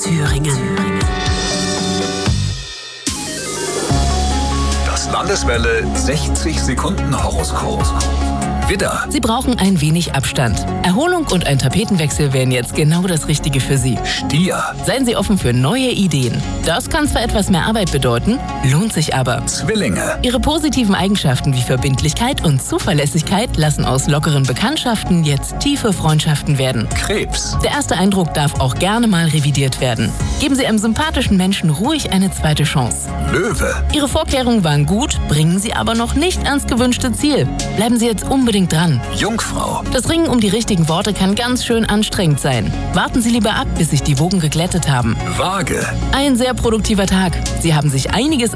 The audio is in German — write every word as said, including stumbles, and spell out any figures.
Thüringen. Das Landeswelle sechzig Sekunden Horoskop. Widder. Sie brauchen ein wenig Abstand. Erholung und ein Tapetenwechsel wären jetzt genau das Richtige für Sie. Stier. Seien Sie offen für neue Ideen. Das kann zwar etwas mehr Arbeit bedeuten, lohnt sich aber. Zwillinge. Ihre positiven Eigenschaften wie Verbindlichkeit und Zuverlässigkeit lassen aus lockeren Bekanntschaften jetzt tiefe Freundschaften werden. Krebs. Der erste Eindruck darf auch gerne mal revidiert werden. Geben Sie einem sympathischen Menschen ruhig eine zweite Chance. Löwe. Ihre Vorkehrungen waren gut, bringen Sie aber noch nicht ans gewünschte Ziel. Bleiben Sie jetzt unbedingt dran. Jungfrau. Das Ringen um die richtigen Worte kann ganz schön anstrengend sein. Warten Sie lieber ab, bis sich die Wogen geglättet haben. Waage. Ein sehr produktiver Tag. Sie haben sich einiges